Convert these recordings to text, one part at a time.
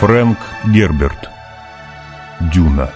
Фрэнк Герберт. Дюна.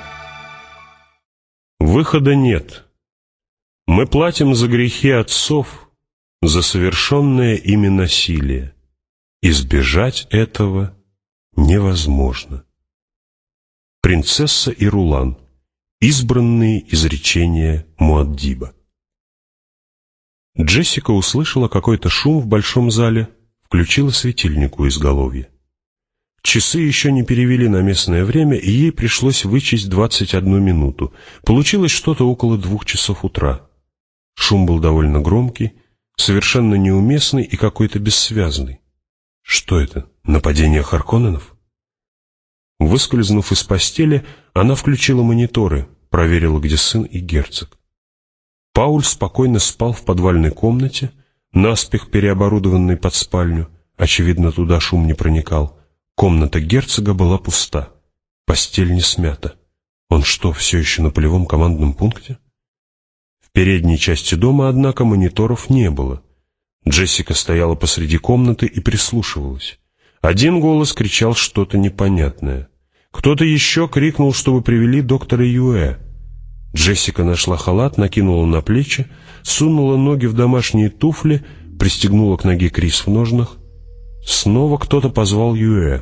Выхода нет. Мы платим за грехи отцов, за совершенное ими насилие. Избежать этого невозможно. Принцесса и Рулан. Избранные изречения Муаддиба. Джессика услышала какой-то шум в большом зале, включила светильник у изголовья. Часы еще не перевели на местное время, и ей пришлось вычесть 21 минуту. Получилось что-то около 2 часов утра. Шум был довольно громкий, совершенно неуместный и какой-то бессвязный. Что это? Нападение Харконненов? Выскользнув из постели, она включила мониторы, проверила, где сын и герцог. Пауль спокойно спал в подвальной комнате, наспех переоборудованной под спальню. Очевидно, туда шум не проникал. Комната герцога была пуста. Постель не смята. Он что, все еще на полевом командном пункте? В передней части дома, однако, мониторов не было. Джессика стояла посреди комнаты и прислушивалась. Один голос кричал что-то непонятное. Кто-то еще крикнул, чтобы привели доктора Юэ. Джессика нашла халат, накинула на плечи, сунула ноги в домашние туфли, пристегнула к ноге Крис в ножнах. Снова кто-то позвал Юэ.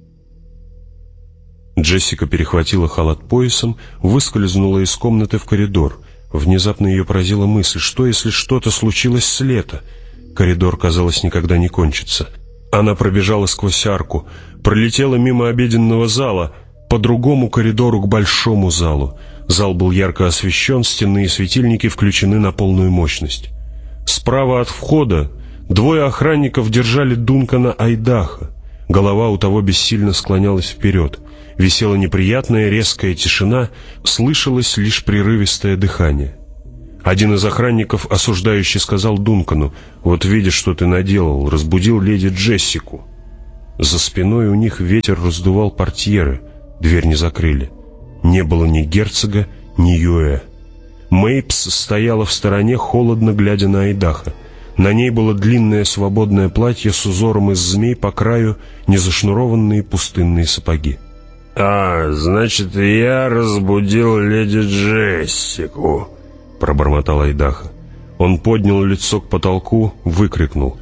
Джессика перехватила халат поясом, выскользнула из комнаты в коридор. Внезапно ее поразила мысль, что если что-то случилось с Лето? Коридор, казалось, никогда не кончится. Она пробежала сквозь арку, пролетела мимо обеденного зала, по другому коридору к большому залу. Зал был ярко освещен, стенные светильники включены на полную мощность. Справа от входа 2 охранников держали Дункана Айдаха. Голова у того бессильно склонялась вперед. Висела неприятная резкая тишина, слышалось лишь прерывистое дыхание. Один из охранников осуждающе сказал Дункану: «Вот видишь, что ты наделал, разбудил леди Джессику». За спиной у них ветер раздувал портьеры, дверь не закрыли. Не было ни герцога, ни Юэ. Мейпс стояла в стороне, холодно глядя на Айдаха. На ней было длинное свободное платье с узором из змей по краю, незашнурованные пустынные сапоги. Значит, я разбудил леди Джессику», — пробормотал Айдаха. Он поднял лицо к потолку, выкрикнул: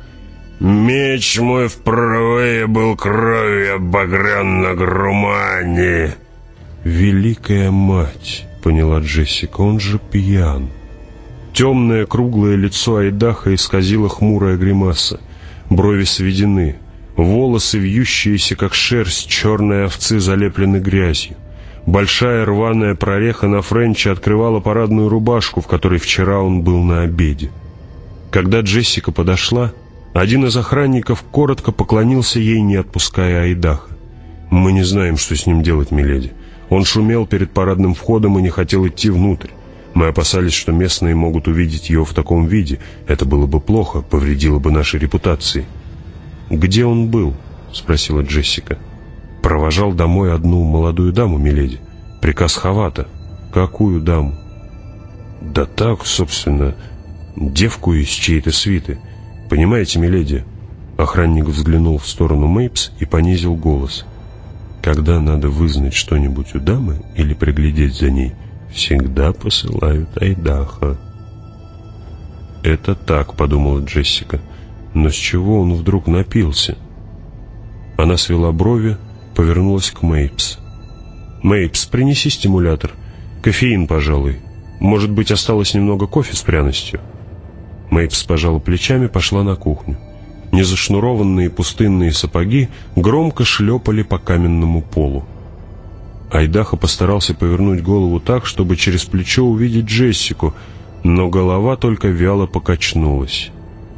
«Меч мой впервые был кровью обогрен на Грумане». «Великая мать», — поняла Джессика, — «он же пьян». Темное круглое лицо Айдаха исказило хмурая гримаса. Брови сведены, волосы, вьющиеся как шерсть черной овцы, залеплены грязью. Большая рваная прореха на френче открывала парадную рубашку, в которой вчера он был на обеде. Когда Джессика подошла, один из охранников коротко поклонился ей, не отпуская Айдаха. «Мы не знаем, что с ним делать, миледи. Он шумел перед парадным входом и не хотел идти внутрь. Мы опасались, что местные могут увидеть его в таком виде. Это было бы плохо, повредило бы нашей репутации». «Где он был?» — спросила Джессика. «Провожал домой одну молодую даму, миледи. Приказ Хавата». «Какую даму?» «Да так, собственно, девку из чьей-то свиты. Понимаете, миледи?» Охранник взглянул в сторону Мейпс и понизил голос. «Когда надо вызнать что-нибудь у дамы или приглядеть за ней, всегда посылают Айдаха». «Это так», — подумала Джессика. «Но с чего он вдруг напился?» Она свела брови, повернулась к Мейпс. «Мейпс, принеси стимулятор. Кофеин, пожалуй. Может быть, осталось немного кофе с пряностью?» Мейпс пожала плечами, пошла на кухню. Незашнурованные пустынные сапоги громко шлепали по каменному полу. Айдаха постарался повернуть голову так, чтобы через плечо увидеть Джессику, но голова только вяло покачнулась.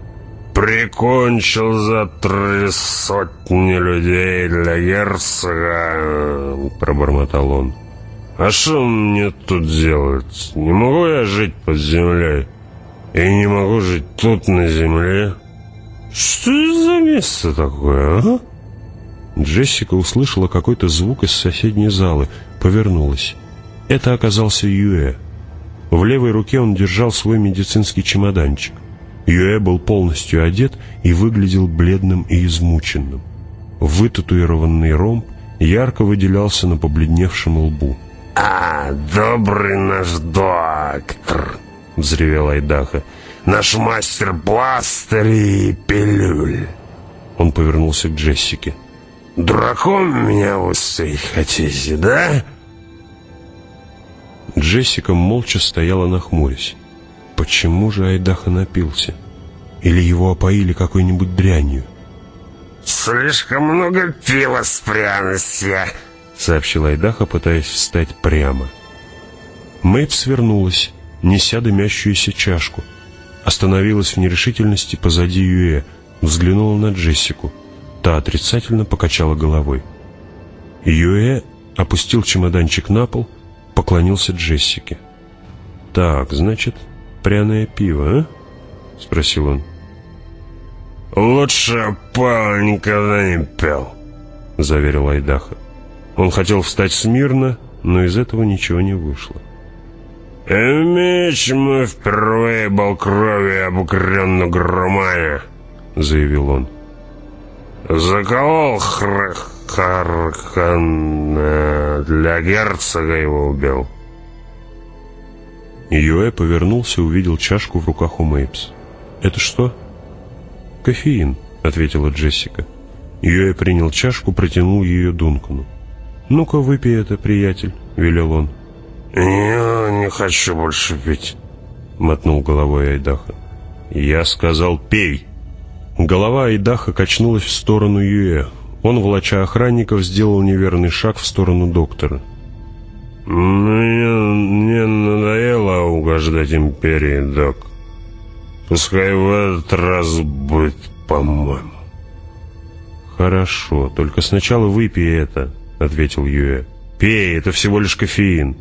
«Прикончил за 3 сотни людей для герцога», — пробормотал он. «А что мне тут делать? Не могу я жить под землей? И не могу жить тут, на земле? Что это за место такое, а?» Джессика услышала какой-то звук из соседней залы, повернулась. Это оказался Юэ. В левой руке он держал свой медицинский чемоданчик. Юэ был полностью одет и выглядел бледным и измученным. Вытатуированный ромб, ярко выделялся на побледневшем лбу. Добрый наш доктор!» — взревел Айдаха. «Наш мастер пластырей и пилюль!» Он повернулся к Джессике. «Дураком меня выставить хотите, да?» Джессика молча стояла, нахмурясь. Почему же Айдаха напился? Или его опоили какой-нибудь дрянью? «Слишком много пива с пряностью», — сообщил Айдаха, пытаясь встать прямо. Мэйб свернулась, неся дымящуюся чашку. Остановилась в нерешительности позади Юэ, взглянула на Джессику. Та отрицательно покачала головой. Юэ опустил чемоданчик на пол, поклонился Джессике. «Так, значит, пряное пиво, а?» — спросил он. «Лучше Павел никогда не пел», — заверил Айдаха. Он хотел встать смирно, но из этого ничего не вышло. «Меч мой впервые был кровью обукрен на громане», — заявил он. «Заколол Харкана, для герцога его убил». Юэ повернулся и увидел чашку в руках у Мэйбс. «Это что?» «Кофеин», — ответила Джессика. Юэ принял чашку, протянул ее Дункану. «Ну-ка, выпей это, приятель», — велел он. «Я не хочу больше пить», — мотнул головой Айдаха. «Я сказал, пей!» Голова Айдаха качнулась в сторону Юэ. Он, волоча охранников, сделал неверный шаг в сторону доктора. «Мне надоело угождать империи, док. Пускай в этот раз будет, по-моему». «Хорошо, только сначала выпей это», — ответил Юэ. «Пей, это всего лишь кофеин».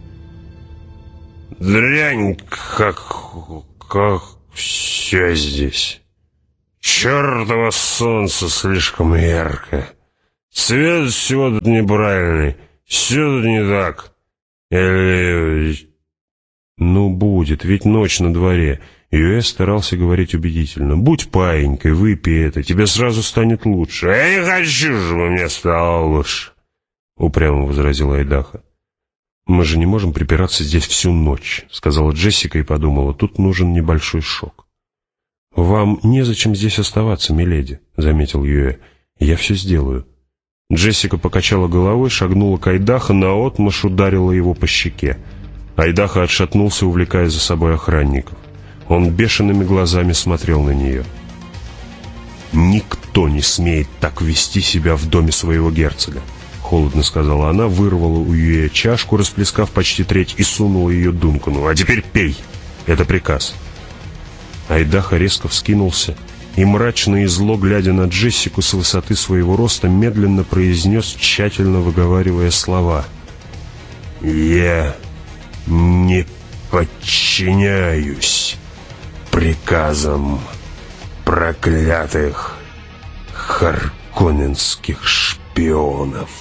«Дрянь, как все здесь. Чертово солнце слишком ярко. Цвет всего тут неправильный. Все тут не так. Или...» «Ну, будет, ведь ночь на дворе». Юэ старался говорить убедительно. «Будь паинькой, выпей это, тебе сразу станет лучше». «Я не хочу, чтобы мне стало лучше», — упрямо возразил Айдаха. «Мы же не можем припираться здесь всю ночь», — сказала Джессика и подумала, тут нужен небольшой шок. «Вам незачем здесь оставаться, миледи», — заметил Юэ. «Я все сделаю». Джессика покачала головой, шагнула к Айдаха, наотмашь ударила его по щеке. Айдаха отшатнулся, увлекая за собой охранников. Он бешеными глазами смотрел на нее. «Никто не смеет так вести себя в доме своего герцога», — холодно сказала она, вырвала у Юэ чашку, расплескав почти треть, и сунула ее Дункану. «А теперь пей! Это приказ!» Айдаха резко вскинулся и, мрачно и зло глядя на Джессику с высоты своего роста, медленно произнес, тщательно выговаривая слова. «Я не подчиняюсь приказам проклятых харконненских шпионов».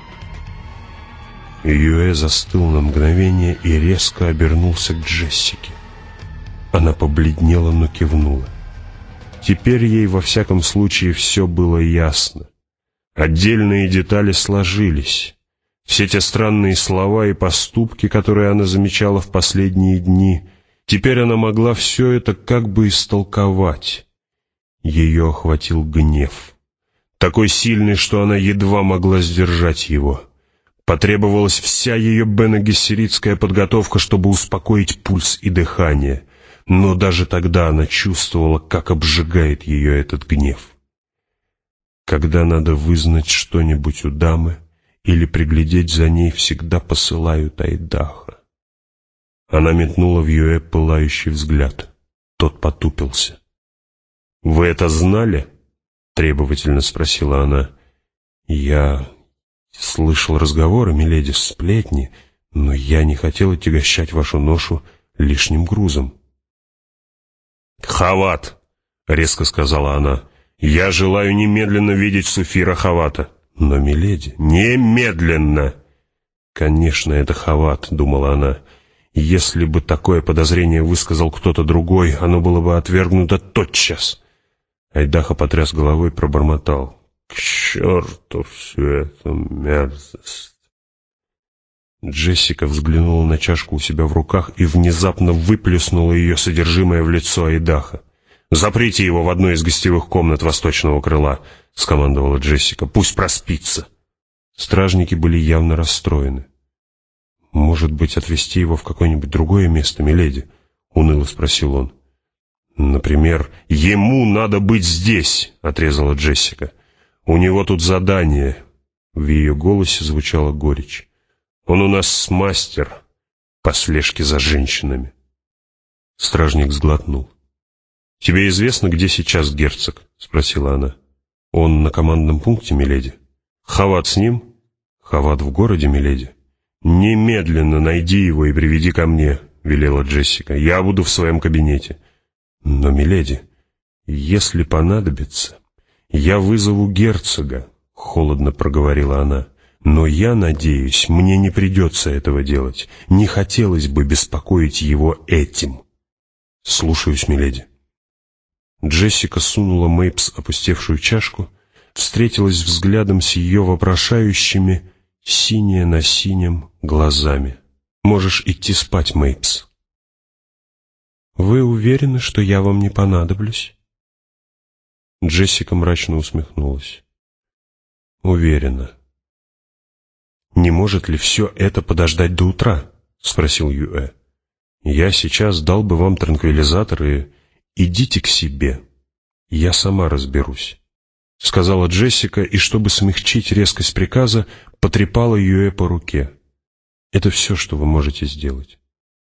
Юэ застыл на мгновение и резко обернулся к Джессике. Она побледнела, но кивнула. Теперь ей во всяком случае все было ясно. Отдельные детали сложились. Все те странные слова и поступки, которые она замечала в последние дни, теперь она могла все это как бы истолковать. Ее охватил гнев. Такой сильный, что она едва могла сдержать его. Потребовалась вся ее бене-гессеритская подготовка, чтобы успокоить пульс и дыхание. Но даже тогда она чувствовала, как обжигает ее этот гнев. Когда надо вызнать что-нибудь у дамы или приглядеть за ней, всегда посылают Айдаха. Она метнула в Юэ пылающий взгляд. Тот потупился. «Вы это знали?» — требовательно спросила она. «Я слышал разговоры, миледи, сплетни, но я не хотел отягощать вашу ношу лишним грузом». «Хават!» — резко сказала она. «Я желаю немедленно видеть Суфира Хавата». «Но, миледи, немедленно!» «Конечно, это Хават», — думала она. «Если бы такое подозрение высказал кто-то другой, оно было бы отвергнуто тотчас». Айдаха потряс головой и пробормотал. К черту всю эту мерзость. Джессика взглянула на чашку у себя в руках и внезапно выплеснула ее содержимое в лицо Айдаха. «Заприте его в одной из гостевых комнат восточного крыла», — скомандовала Джессика. «Пусть проспится». Стражники были явно расстроены. «Может быть, отвезти его в какое-нибудь другое место, миледи?» — уныло спросил он. «Например, ему надо быть здесь», — отрезала Джессика. «У него тут задание». В ее голосе звучала горечь. «Он у нас мастер по слежке за женщинами». Стражник сглотнул. «Тебе известно, где сейчас герцог?» — спросила она. «Он на командном пункте, миледи». «Хават с ним?» «Хават в городе, миледи». «Немедленно найди его и приведи ко мне», — велела Джессика. «Я буду в своем кабинете». «Но, миледи, если понадобится, я вызову герцога», — холодно проговорила она. «Но я надеюсь, мне не придется этого делать. Не хотелось бы беспокоить его этим». «Слушаюсь, миледи». Джессика сунула Мейпс опустевшую чашку, встретилась взглядом с ее вопрошающими, синее на синем, глазами. «Можешь идти спать, Мейпс». «Вы уверены, что я вам не понадоблюсь?» Джессика мрачно усмехнулась. «Уверена». «Не может ли все это подождать до утра?» — спросил Юэ. «Я сейчас дал бы вам транквилизатор и... идите к себе. Я сама разберусь», — сказала Джессика, и, чтобы смягчить резкость приказа, потрепала Юэ по руке. «Это все, что вы можете сделать».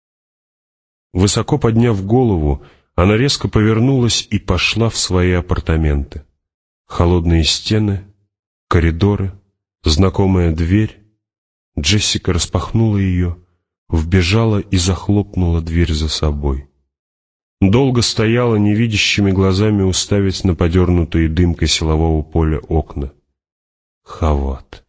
Высоко подняв голову, она резко повернулась и пошла в свои апартаменты. Холодные стены, коридоры, знакомая дверь. Джессика распахнула ее, вбежала и захлопнула дверь за собой. Долго стояла, невидящими глазами уставясь на подернутые дымкой силового поля окна. Хават.